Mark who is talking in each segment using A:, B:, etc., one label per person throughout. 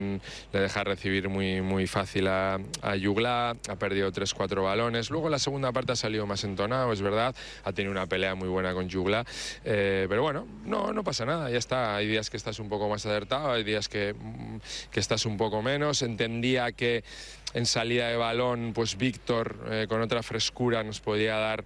A: le deja recibir muy fácil a Jugla, ha perdido 3-4 balones. Luego en la segunda parte ha salido más entonado, es verdad, ha tenido una pelea muy buena con Jugla, pero bueno, no pasa nada, ya está. Hay días que estás un poco más acertado, hay días que estás un poco menos. Entendía que en salida de balón, pues Víctor con otra frescura nos podía dar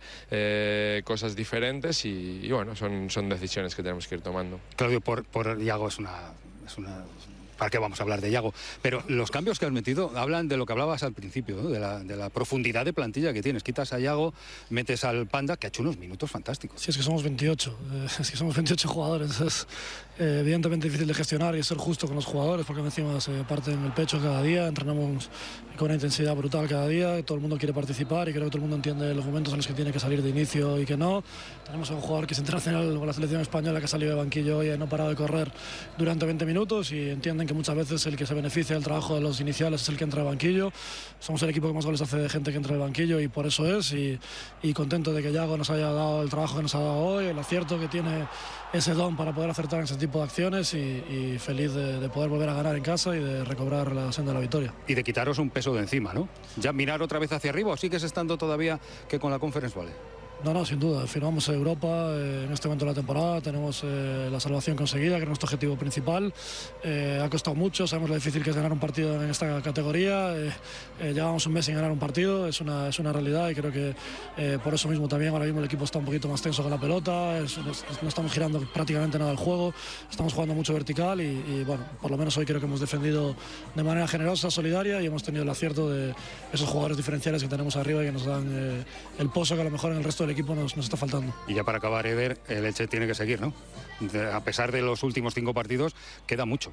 A: cosas diferentes y bueno, son decisiones que tenemos que ir tomando.
B: Claudio, por Iago es una... ¿Para qué vamos a hablar de Iago? Pero los cambios que has metido hablan de lo que hablabas al principio, ¿no? de la profundidad de plantilla que tienes. Quitas a Iago, metes al Panda, que ha hecho unos minutos fantásticos.
C: Sí, es que somos 28. Es que somos 28 jugadores. Es evidentemente difícil de gestionar y ser justo con los jugadores, porque encima se parten el pecho cada día, entrenamos con una intensidad brutal cada día, todo el mundo quiere participar y creo que todo el mundo entiende los momentos en los que tiene que salir de inicio y que no. Tenemos a un jugador que es internacional con la selección española, que ha salido de banquillo hoy y no ha parado de correr durante 20 minutos y entienden que muchas veces el que se beneficia del trabajo de los iniciales es el que entra al banquillo. Somos el equipo que más goles hace de gente que entra al banquillo y por eso es, y contento de que Iago nos haya dado el trabajo que nos ha dado hoy, el acierto que tiene ese don para poder acertar en ese tipo de acciones y feliz de poder volver a ganar en casa y de recobrar la senda de la victoria.
B: Y de quitaros un peso de encima, ¿no? ¿Ya mirar otra vez hacia arriba o sigues estando todavía que con la Conference vale?
C: No, sin duda. Firmamos Europa en este momento de la temporada. Tenemos la salvación conseguida, que es nuestro objetivo principal. Ha costado mucho, sabemos lo difícil que es ganar un partido en esta categoría. Llevamos un mes sin ganar un partido, es una realidad y creo que por eso mismo también ahora mismo el equipo está un poquito más tenso con la pelota. No estamos girando prácticamente nada el juego, estamos jugando mucho vertical y bueno, por lo menos hoy creo que hemos defendido de manera generosa, solidaria y hemos tenido el acierto de esos jugadores diferenciales que tenemos arriba y que nos dan el pozo que a lo mejor en el resto del equipo nos está faltando.
B: Y ya para acabar, Eder, el Elche tiene que seguir, ¿no? A pesar de los últimos 5 partidos, queda mucho.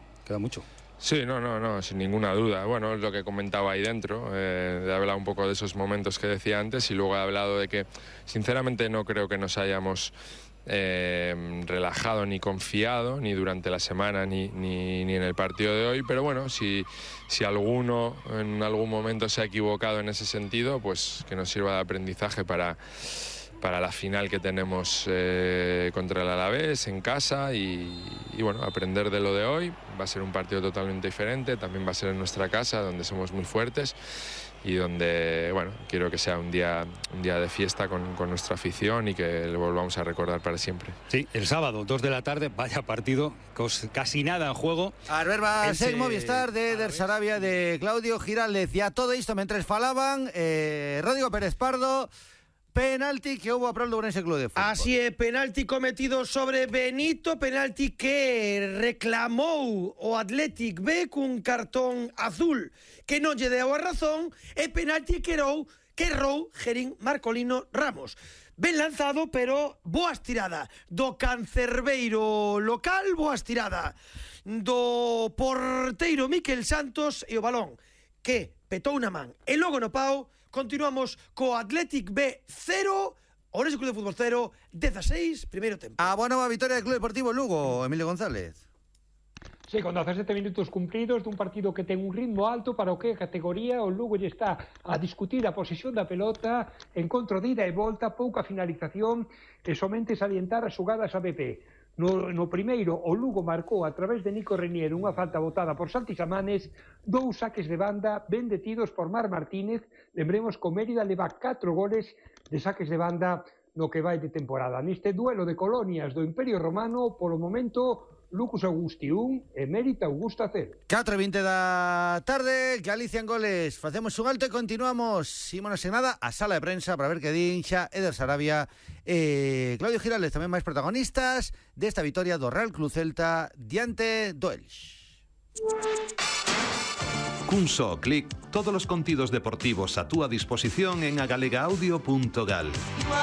A: Sí, no, sin ninguna duda. Bueno, es lo que comentaba ahí dentro, he hablado un poco de esos momentos que decía antes y luego he hablado de que, sinceramente, no creo que nos hayamos relajado ni confiado, ni durante la semana, ni en el partido de hoy, pero bueno, si alguno en algún momento se ha equivocado en ese sentido, pues que nos sirva de aprendizaje para la final que tenemos contra el Alavés en casa y bueno, aprender de lo de hoy. Va a ser un partido totalmente diferente, también va a ser en nuestra casa, donde somos muy fuertes y donde, bueno, quiero que sea un día de fiesta con nuestra afición y que lo volvamos a recordar para siempre.
B: Sí, el sábado, 2 de la tarde, vaya partido, casi nada en juego.
D: A verbas en Movistar de Eder Sarabia, de Claudio Giraldez. E a todo isto, mentres falaban, Rodrigo Pérez Pardo, penalti que houve a prol do Ourense Club de Fútbol.
E: Así é, penalti cometido sobre Benito, penalti que reclamou o Athletic B cun cartón azul que non lle deu a razón, e penalti que errou Gerín Marcolino Ramos. Ben lanzado, pero boa estirada do cancerbeiro local, boa estirada do porteiro Miquel Santos e o balón que petou na man e logo no pau. Continuamos co Athletic B 0, Ourense Club de Fútbol 0, 16, primeiro tempo.
D: A boa nova vitória do Club Deportivo Lugo, Emilio González.
F: Sí, con 17 minutos cumpridos dun partido que ten un ritmo alto para o que a categoría, o Lugo lle está a discutir a posesión da pelota, encontro de ida e volta, pouca finalización e somente salientar as xogadas a BP. No primeiro, o Lugo marcou a través de Nico Renier unha falta botada por Santi Samanes, 2 saques de banda ben detidos por Mar Martínez. Lembremos que o Mérida leva 4 goles de saques de banda no que vai de temporada. Neste duelo de colonias do Imperio Romano, polo momento, Lucas Augusti 1 e Mérida Augusta 0.
D: 4:20 da tarde, Galicia en goles. Facemos un alto e continuamos. Ímonos en nada a sala de prensa para ver que din xa Eder Sarabia e Claudio Giraldez, tamén máis protagonistas desta vitoria do Real Club Celta diante do Elxe.
G: Cun só clic, todos os contidos deportivos a túa disposición en agalegaudio.gal.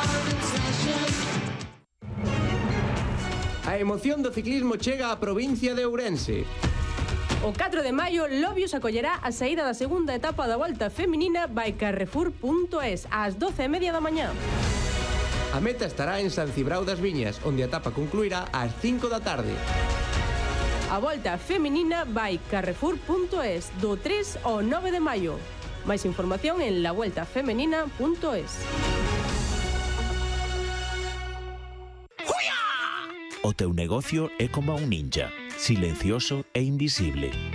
H: A emoción do ciclismo chega á provincia de Ourense.
I: O 4 de maio, Lobios acollerá a saída da segunda etapa da Volta Feminina by Carrefour.es ás 12:30 da mañá.
H: A meta estará en San Cibrao das Viñas, onde a etapa concluirá ás 5 da tarde.
I: A Volta Feminina by Carrefour.es do 3 ao 9 de maio. Máis información en lavueltafemenina.es.
J: O teu negocio é como un ninja, silencioso e invisible.